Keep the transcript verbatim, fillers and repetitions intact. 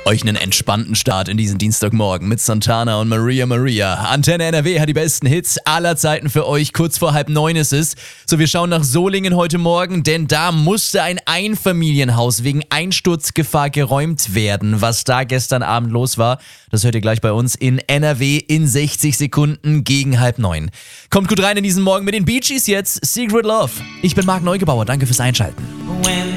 Euch einen entspannten Start in diesen Dienstagmorgen mit Santana und Maria Maria. Antenne N R W hat die besten Hits aller Zeiten für euch. Kurz vor halb neun ist es. So, wir schauen nach Solingen heute Morgen, denn da musste ein Einfamilienhaus wegen Einsturzgefahr geräumt werden. Was da gestern Abend los war, das hört ihr gleich bei uns in N R W in sechzig Sekunden gegen halb neun. Kommt gut rein in diesen Morgen mit den Bee Gees jetzt. Secret Love. Ich bin Marc Neugebauer. Danke fürs Einschalten.